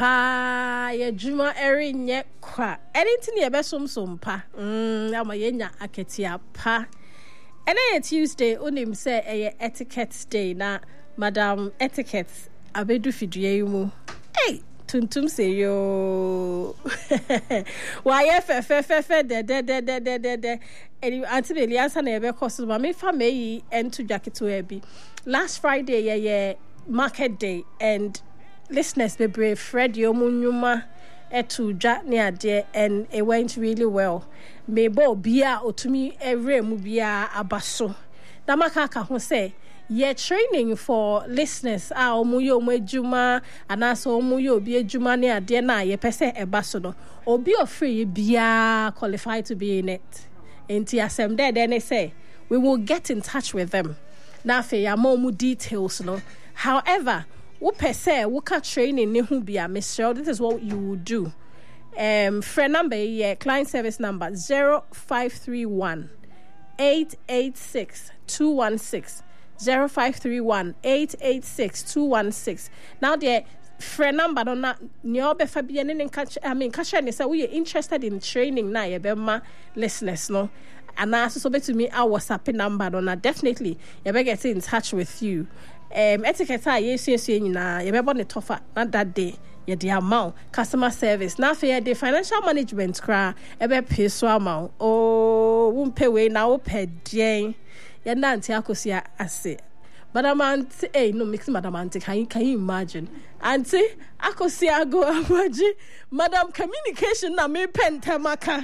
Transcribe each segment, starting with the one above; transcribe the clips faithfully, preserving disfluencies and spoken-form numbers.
pa ye juma eri nye kwa anything ye be som som pa mm ama ye nya aketia pa ene Tuesday onim say eye etiquette day na madam etiquette abedu fidue mu hey tuntum say yo why fe fe fe fe de de de de de de de eni anti be liansa na ebe cost ma me fa me ento jacket we bi last Friday ye ye market day and listeners be brave Fred Yomunyuma etu dwa ne ade and it went really well me bo bia otumi ewre mu bia abaso na maka ka ho say ye training for listeners a omuyo omu adwuma anaso omuyo obi adwuma ne ade na ye pese ebaso no obi ofree bia qualified to be in it enti asem there then they say we will get in touch with them na fe ya mo mu details no however wo pese wo ka training ne hu bia Mister this is what you will do um friend number yeah client service number zero five three one eight eight six two one six zero five three one eight eight six two one six now the friend number no na nyo be fa bia ne catch I mean catch ne say we are interested in training na ye be ma listeners no and also so to me our WhatsApp number no na definitely ye be get in touch with you um etiquette a yes yes nyina ye be born tofa na that day ye the amount customer service na fe the financial management kra e be pay so amount oh won pay we na wo pay den ye na anti akosia ase madam auntie eh no mix madam auntie can you can you imagine auntie akosia go amaji madam communication na me pentamaka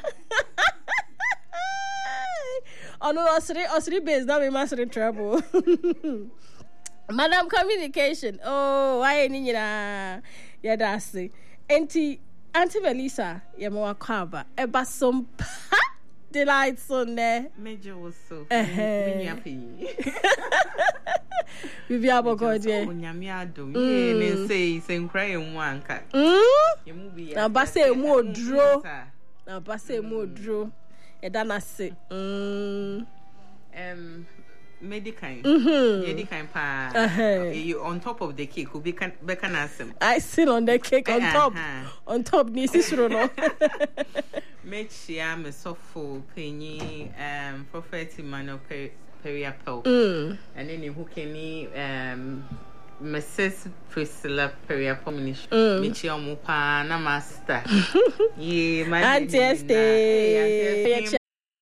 ono osri osri base na me master trouble madam communication oh why ni nyina ya dasi enti auntie Melissa ya mo akaba e basom delights on there major was so many happy we be able go there onyame adom ye ne say say nkra ye mu anka ye mu bi na ba say mu oduro na ba say mu oduro e da na say mm um medical medical pa you on top of the cake will be can be can asem I sit on the cake on top on top ni sisuro no make sure me sofo penyi um prophet Emmanuel Periapel and then who can um Missus Priscilla Periapel ministry me chi omo pa na master ye my auntie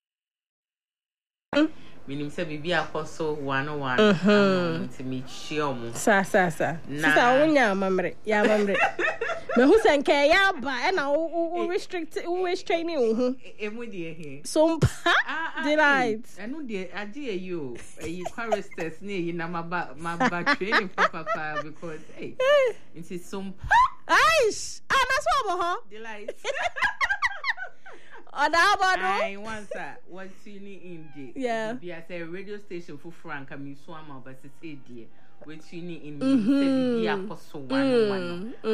minim se bibi akoso one oh one to me chiomu sa sa sa sisa wonya mamre ya mamre me hu senke ya ba e na wo restrict wo restraining wo emu de he so mpa delight enu de age you e choristers ne yi na maba maba training papa papa because hey it is so aish ah na so bo ho delight I once I was tuning in the yeah. Be as a radio station for Frank and me swam but say dear. We're tuning in me. Be a one one.